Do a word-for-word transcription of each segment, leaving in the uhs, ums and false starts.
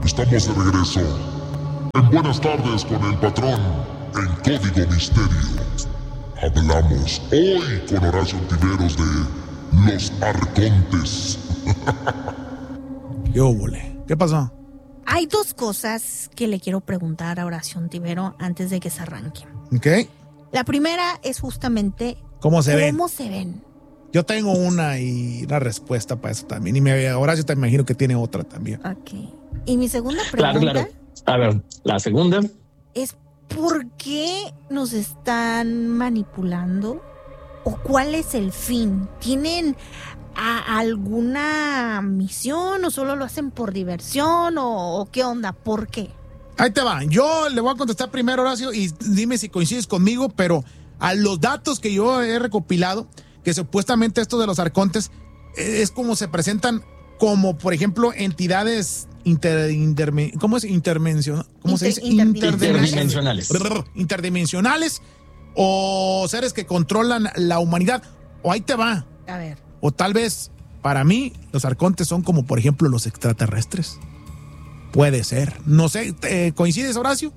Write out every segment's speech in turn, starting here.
Estamos de regreso en Buenas Tardes con el Patrón en Código Misterio. Hablamos hoy con Horacio Ontiveros de los Arcontes. ¿Qué óvole? ¿Qué pasó? Hay dos cosas que le quiero preguntar a Horacio Ontivero antes de que se arranque. ¿Ok? La primera es justamente ¿Cómo se ven? ¿Cómo se ven? Yo tengo una y una respuesta para eso también. Y me, Horacio te imagino que tiene otra también. Ok. Y mi segunda pregunta... Claro, claro. A ver, la segunda... es ¿por qué nos están manipulando? ¿O cuál es el fin? ¿Tienen a alguna misión o solo lo hacen por diversión o, o qué onda? ¿Por qué? Ahí te va. Yo le voy a contestar primero, Horacio, y dime si coincides conmigo, pero a los datos que yo he recopilado, que supuestamente esto de los arcontes es como se presentan como, por ejemplo, entidades inter, inter, ¿cómo es? Interdimensionales. ¿Cómo Inter, se dice? Interdimensionales. Interdimensionales o seres que controlan la humanidad. O ahí te va. A ver. O tal vez, para mí, los arcontes son como, por ejemplo, los extraterrestres. Puede ser. No sé, ¿coincides, Horacio?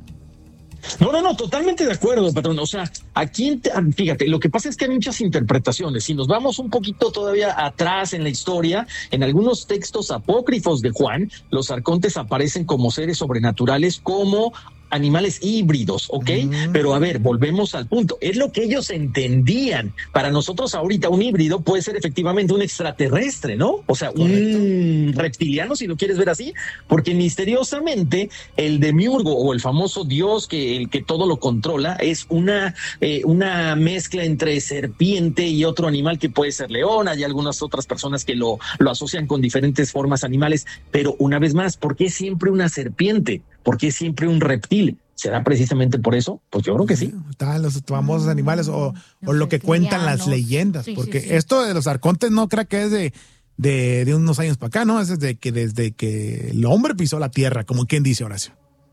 No, no, no, totalmente de acuerdo, patrón. O sea, aquí, fíjate, lo que pasa es que hay muchas interpretaciones. Si nos vamos un poquito todavía atrás en la historia, en algunos textos apócrifos de Juan, los arcontes aparecen como seres sobrenaturales, como animales híbridos, ¿ok? Mm. Pero a ver, volvemos al punto. Es lo que ellos entendían. Para nosotros ahorita un híbrido puede ser efectivamente un extraterrestre, ¿no? O sea, correcto, un reptiliano, si lo quieres ver así, porque misteriosamente el demiurgo o el famoso dios que el que todo lo controla es una, eh, una mezcla entre serpiente y otro animal que puede ser león. Hay algunas otras personas que lo, lo asocian con diferentes formas animales, pero una vez más, ¿por qué siempre una serpiente? ¿Por qué siempre un reptil? ¿Será precisamente por eso? Pues yo creo que sí. Están los famosos animales o, o lo que cuentan las leyendas. Sí, porque sí, sí. Esto de los arcontes no creo que es de, de, de unos años para acá, ¿no? Es desde que, desde que el hombre pisó la tierra, como quien dice, Horacio.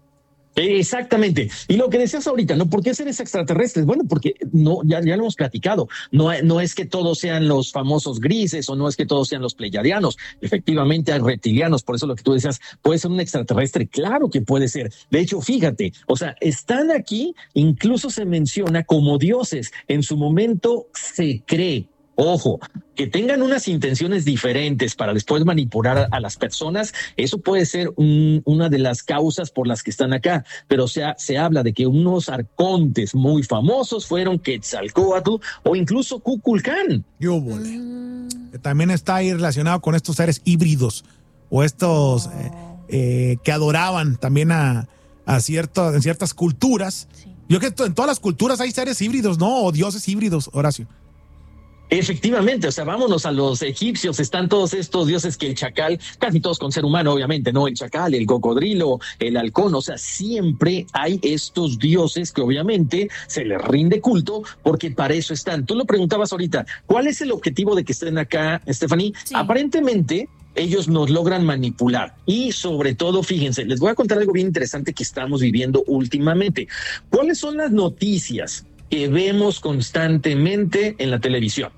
Exactamente. Y lo que decías ahorita, ¿no? ¿Por qué seres extraterrestres? Bueno, porque no, ya, ya lo hemos platicado. No, no es que todos sean los famosos grises o no es que todos sean los pleyadianos. Efectivamente hay reptilianos. Por eso lo que tú decías, ¿puede ser un extraterrestre? Claro que puede ser. De hecho, fíjate, o sea, están aquí, incluso se menciona como dioses. En su momento se cree. Ojo, que tengan unas intenciones diferentes para después manipular a, a las personas, eso puede ser un, una de las causas por las que están acá, pero se, ha, se habla de que unos arcontes muy famosos fueron Quetzalcóatl o incluso Kukulcán. Yo volé. Que también está ahí relacionado con estos seres híbridos o estos eh, eh, que adoraban también a, a cierto, en ciertas culturas. Sí. Yo creo que en todas las culturas hay seres híbridos, ¿no? O dioses híbridos, Horacio. Efectivamente, o sea, vámonos a los egipcios, están todos estos dioses que el chacal, casi todos con ser humano, obviamente, ¿no? El chacal, el cocodrilo, el halcón, o sea, siempre hay estos dioses que obviamente se les rinde culto porque para eso están. Tú lo preguntabas ahorita, ¿cuál es el objetivo de que estén acá, Stephanie? Sí. Aparentemente, ellos nos logran manipular y sobre todo, fíjense, les voy a contar algo bien interesante que estamos viviendo últimamente. ¿Cuáles son las noticias que vemos constantemente en la televisión?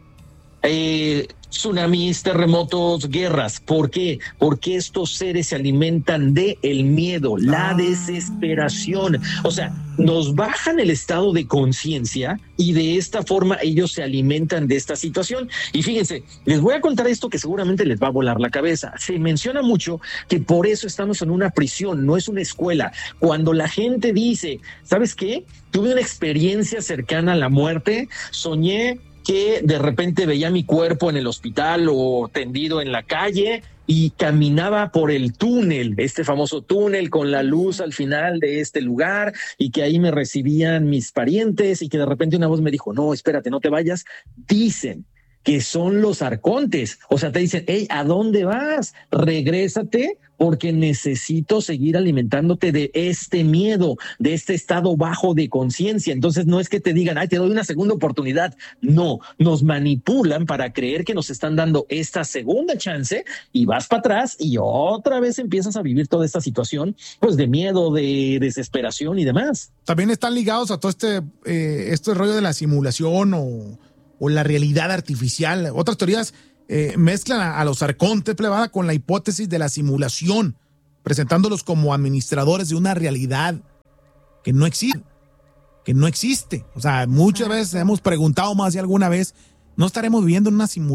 Eh, tsunamis, terremotos, guerras. ¿Por qué? Porque estos seres se alimentan de el miedo, la desesperación. O sea, nos bajan el estado de conciencia y de esta forma ellos se alimentan de esta situación. Y fíjense, les voy a contar esto que seguramente les va a volar la cabeza. Se menciona mucho que por eso estamos en una prisión, no es una escuela. Cuando la gente dice, ¿sabes qué? Tuve una experiencia cercana a la muerte, soñé que de repente veía mi cuerpo en el hospital o tendido en la calle y caminaba por el túnel, este famoso túnel con la luz al final de este lugar y que ahí me recibían mis parientes y que de repente una voz me dijo, no, espérate, no te vayas. Dicen que son los arcontes, o sea, te dicen, hey, ¿a dónde vas? Regrésate porque necesito seguir alimentándote de este miedo, de este estado bajo de conciencia. Entonces no es que te digan, ay, te doy una segunda oportunidad. No, nos manipulan para creer que nos están dando esta segunda chance y vas para atrás y otra vez empiezas a vivir toda esta situación, pues de miedo, de desesperación y demás. También están ligados a todo este, eh, este rollo de la simulación o, o la realidad artificial. Otras teorías Eh, mezclan a, a los arcontes plebada con la hipótesis de la simulación, presentándolos como administradores de una realidad que no existe, que no existe. O sea, muchas veces hemos preguntado más de alguna vez, ¿no estaremos viviendo en una simulación?